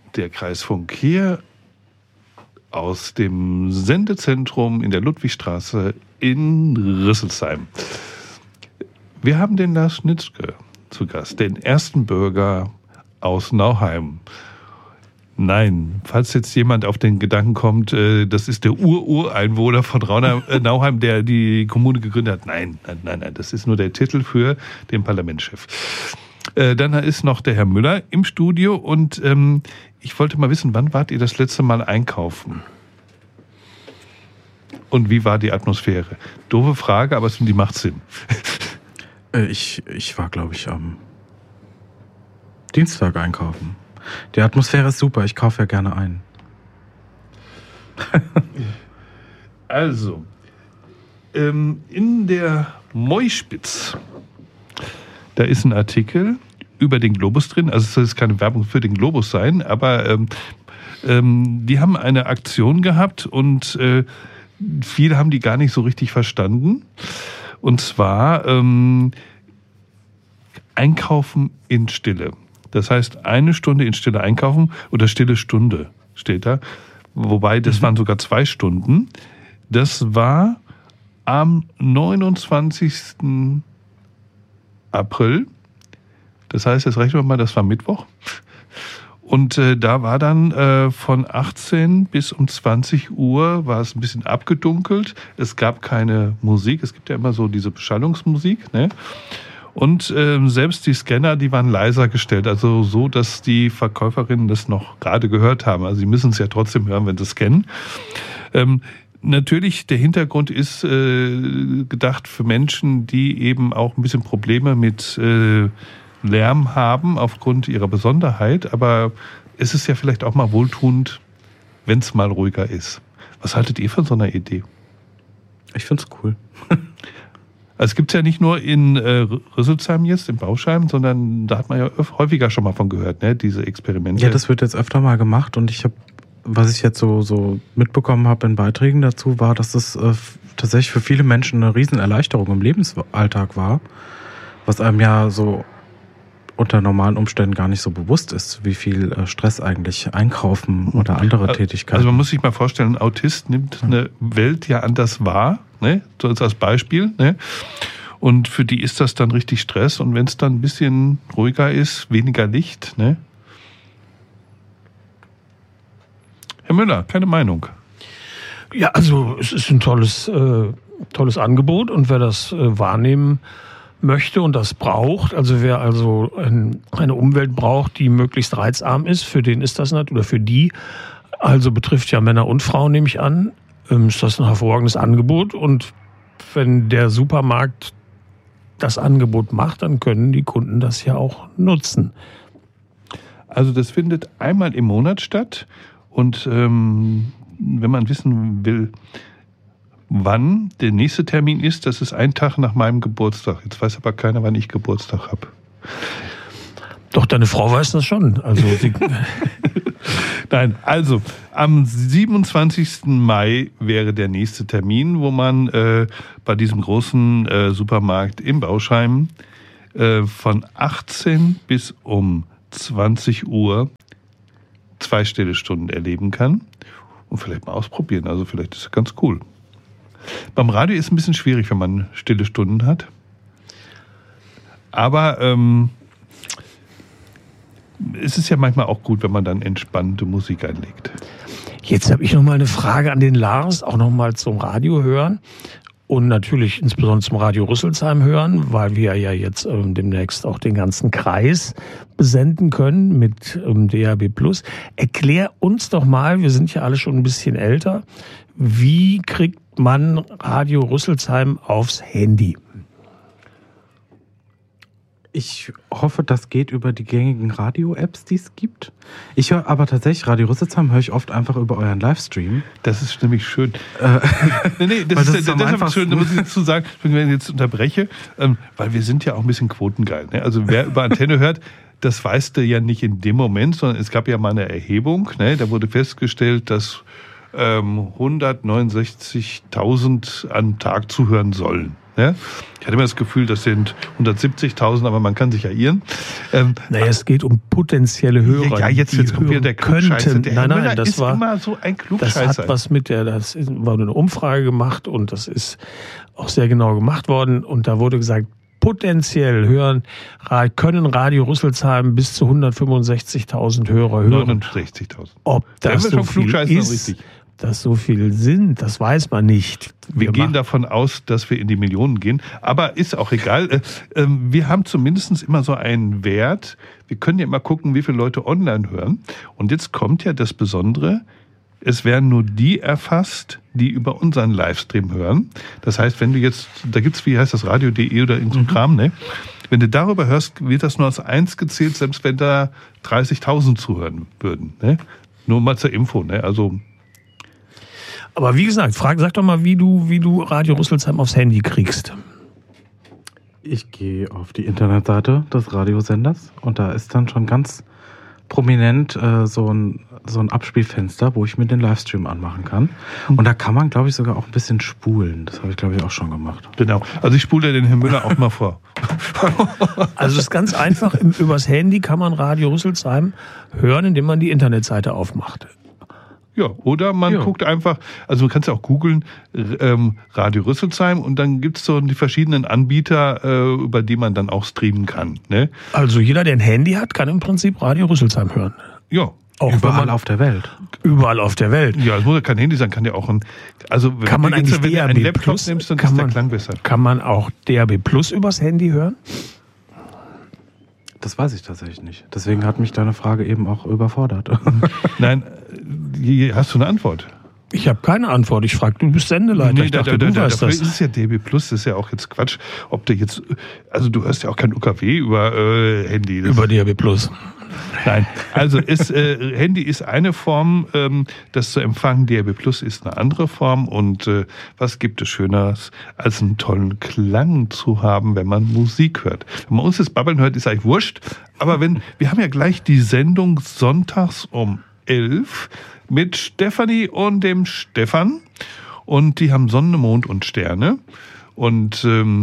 der Kreisfunk hier aus dem Sendezentrum in der Ludwigstraße in Rüsselsheim. Wir haben den Lars Schnitzke zu Gast, den ersten Bürger aus Nauheim. Nein, falls jetzt jemand auf den Gedanken kommt, das ist der Ureinwohner von Nauheim, der die Kommune gegründet hat. Nein, das ist nur der Titel für den Parlamentschef. Dann ist noch der Herr Müller im Studio und ich wollte mal wissen, wann wart ihr das letzte Mal einkaufen? Und wie war die Atmosphäre? Doofe Frage, aber die macht Sinn. Ich war, glaube ich, am Dienstag einkaufen. Die Atmosphäre ist super, ich kaufe ja gerne ein. Also, in der Moispitz, da ist ein Artikel über den Globus drin. Also es soll jetzt keine Werbung für den Globus sein, aber die haben eine Aktion gehabt und viele haben die gar nicht so richtig verstanden. Und zwar Einkaufen in Stille. Das heißt, 1 Stunde in Stille einkaufen oder stille Stunde steht da. Wobei, das waren sogar 2 Stunden. Das war am 29. April. Das heißt, jetzt rechnen wir mal, das war Mittwoch. Und da war dann von 18 bis um 20 Uhr war es ein bisschen abgedunkelt. Es gab keine Musik. Es gibt ja immer so diese Beschallungsmusik, ne? Und selbst die Scanner, die waren leiser gestellt. Also so, dass die Verkäuferinnen das noch gerade gehört haben. Also sie müssen es ja trotzdem hören, wenn sie scannen. Natürlich, der Hintergrund ist gedacht für Menschen, die eben auch ein bisschen Probleme mit Lärm haben aufgrund ihrer Besonderheit. Aber es ist ja vielleicht auch mal wohltuend, wenn es mal ruhiger ist. Was haltet ihr von so einer Idee? Ich find's cool. Also es gibt es ja nicht nur in Rüsselsheim jetzt, in Bauscheim, sondern da hat man ja häufiger schon mal von gehört, ne? Diese Experimente. Ja, das wird jetzt öfter mal gemacht und was ich jetzt so mitbekommen habe in Beiträgen dazu, war, dass das tatsächlich für viele Menschen eine Riesenerleichterung im Lebensalltag war, was einem ja so unter normalen Umständen gar nicht so bewusst ist, wie viel Stress eigentlich Einkaufen oder andere Tätigkeiten. Also man muss sich mal vorstellen, ein Autist nimmt eine Welt ja anders wahr, ne? So als Beispiel, ne? Und für die ist das dann richtig Stress und wenn es dann ein bisschen ruhiger ist, weniger Licht, ne? Herr Müller, keine Meinung. Ja, also es ist ein tolles Angebot und wer das wahrnehmen möchte und das braucht, also wer also eine Umwelt braucht, die möglichst reizarm ist, für den ist das nicht, oder für die, also betrifft ja Männer und Frauen, nehme ich an, ist das ein hervorragendes Angebot und wenn der Supermarkt das Angebot macht, dann können die Kunden das ja auch nutzen. Also das findet einmal im Monat statt und wenn man wissen will, wann der nächste Termin ist, das ist ein Tag nach meinem Geburtstag. Jetzt weiß aber keiner, wann ich Geburtstag habe. Doch, deine Frau weiß das schon. Also Nein, also am 27. Mai wäre der nächste Termin, wo man bei diesem großen Supermarkt in Bauscheim von 18 bis um 20 Uhr 2 stille Stunden erleben kann und vielleicht mal ausprobieren. Also vielleicht ist es ganz cool. Beim Radio ist es ein bisschen schwierig, wenn man stille Stunden hat. Aber es ist ja manchmal auch gut, wenn man dann entspannte Musik einlegt. Jetzt habe ich noch mal eine Frage an den Lars, auch noch mal zum Radio hören und natürlich insbesondere zum Radio Rüsselsheim hören, weil wir ja jetzt demnächst auch den ganzen Kreis besenden können mit DAB+. Erklär uns doch mal, wir sind ja alle schon ein bisschen älter, wie kriegt man Radio Rüsselsheim aufs Handy? Ich hoffe, das geht über die gängigen Radio-Apps, die es gibt. Ich höre aber tatsächlich, Radio Rüsselsheim höre ich oft einfach über euren Livestream. Das ist nämlich schön. Das ist einfach schön, da muss ich dazu sagen, wenn ich jetzt unterbreche, weil wir sind ja auch ein bisschen quotengeil. Ne? Also wer über Antenne hört, das weißt du ja nicht in dem Moment, sondern es gab ja mal eine Erhebung, ne? Da wurde festgestellt, dass 169.000 am Tag zuhören sollen. Ne? Ich hatte immer das Gefühl, das sind 170.000, aber man kann sich ja irren. Naja, es geht um potenzielle Hörer. Ja, jetzt kommt wieder der Klugscheißer. Der Nein, das ist war immer so ein Klugscheißer. Das hat was das war eine Umfrage gemacht und das ist auch sehr genau gemacht worden. Und da wurde gesagt, potenziell können Radio Rüsselsheim bis zu 165.000 Hörer hören. 69.000. Ob das so viel ist, dass so viel sind, das weiß man nicht. Wir gehen davon aus, dass wir in die Millionen gehen. Aber ist auch egal. Wir haben zumindest immer so einen Wert. Wir können ja immer gucken, wie viele Leute online hören. Und jetzt kommt ja das Besondere. Es werden nur die erfasst, die über unseren Livestream hören. Das heißt, wenn du jetzt, da gibt's, wie heißt das, radio.de oder irgend so ein Kram, ne? Wenn du darüber hörst, wird das nur als 1 gezählt, selbst wenn da 30.000 zuhören würden, ne? Nur mal zur Info, ne? Also. Aber wie gesagt, sag doch mal, wie du Radio Rüsselsheim aufs Handy kriegst. Ich gehe auf die Internetseite des Radiosenders und da ist dann schon ganz prominent so ein Abspielfenster, wo ich mir den Livestream anmachen kann. Und da kann man, glaube ich, sogar auch ein bisschen spulen. Das habe ich, glaube ich, auch schon gemacht. Genau. Also ich spule den Herrn Müller auch mal vor. Also es ist ganz einfach. Übers Handy kann man Radio Rüsselsheim hören, indem man die Internetseite aufmacht. Ja, oder man guckt einfach, also du kannst ja auch googeln, Radio Rüsselsheim und dann gibt's so die verschiedenen Anbieter, über die man dann auch streamen kann. Ne? Also jeder, der ein Handy hat, kann im Prinzip Radio Rüsselsheim hören. Ja. Auch überall auf der Welt. Überall auf der Welt. Ja, es muss ja kein Handy sein, kann ja auch kann man eigentlich wenn du einen Laptop Plus nimmst, dann ist der Klang besser. Kann man auch DAB Plus übers Handy hören? Das weiß ich tatsächlich nicht. Deswegen hat mich deine Frage eben auch überfordert. Nein, hast du eine Antwort? Ich habe keine Antwort. Ich frage, du bist Sendeleiter. Nee, ich dachte, du weißt das. Ist ja DAB Plus, das ist ja auch jetzt Quatsch. Ob du jetzt, also du hörst ja auch kein UKW über Handy. Über DAB Plus. Nein, also Handy ist eine Form, das zu empfangen. DAB Plus ist eine andere Form. Und was gibt es Schöneres, als einen tollen Klang zu haben, wenn man Musik hört? Wenn man uns das Babbeln hört, ist eigentlich wurscht. Aber wir haben ja gleich die Sendung sonntags um 11 mit Stefanie und dem Stefan. Und die haben Sonne, Mond und Sterne. Und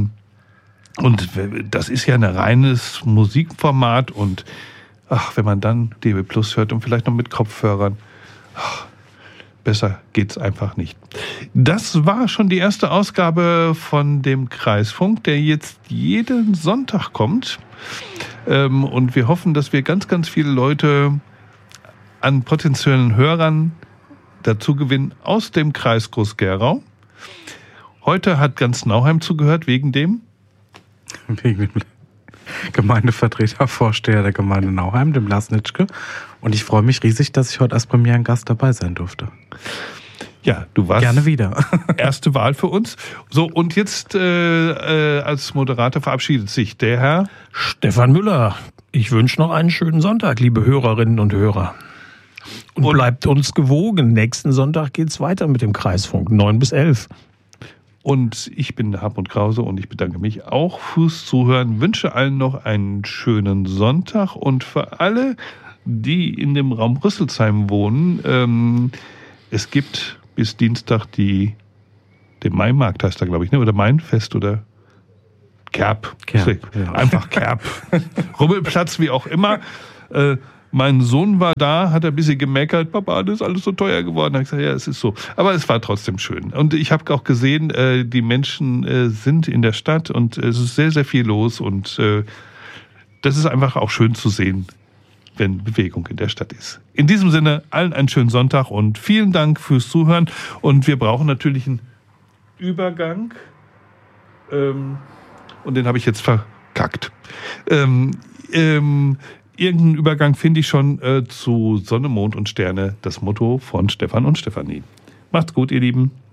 das ist ja ein reines Musikformat und wenn man dann DAB Plus hört und vielleicht noch mit Kopfhörern, besser geht's einfach nicht. Das war schon die erste Ausgabe von dem Kreisfunk, der jetzt jeden Sonntag kommt. Und wir hoffen, dass wir ganz, ganz viele Leute an potenziellen Hörern dazu gewinnen aus dem Kreis Groß-Gerau. Heute hat ganz Nauheim zugehört, wegen dem Gemeindevertretervorsteher der Gemeinde Nauheim, dem Lars Nitschke. Und ich freue mich riesig, dass ich heute als Premierengast dabei sein durfte. Ja, du warst gerne wieder. Erste Wahl für uns. So, und jetzt als Moderator verabschiedet sich der Herr Stefan Müller. Ich wünsche noch einen schönen Sonntag, liebe Hörerinnen und Hörer. Und bleibt uns gewogen. Nächsten Sonntag geht's weiter mit dem Kreisfunk, 9 bis 11. Und ich bin Hartmut Krause und ich bedanke mich auch fürs Zuhören. Wünsche allen noch einen schönen Sonntag und für alle, die in dem Raum Rüsselsheim wohnen, es gibt bis Dienstag den Maimarkt heißt da, glaube ich, ne? Oder Mainfest oder Kerb. Ja. Einfach Kerb. Rummelplatz, wie auch immer. Mein Sohn war da, hat ein bisschen gemeckert, Papa, das ist alles so teuer geworden. Da habe ich gesagt, ja, es ist so. Aber es war trotzdem schön. Und ich habe auch gesehen, die Menschen sind in der Stadt und es ist sehr, sehr viel los. Und das ist einfach auch schön zu sehen, wenn Bewegung in der Stadt ist. In diesem Sinne, allen einen schönen Sonntag und vielen Dank fürs Zuhören. Und wir brauchen natürlich einen Übergang. Und den habe ich jetzt verkackt. Irgendeinen Übergang finde ich schon zu Sonne, Mond und Sterne, das Motto von Stefan und Stefanie. Macht's gut, ihr Lieben.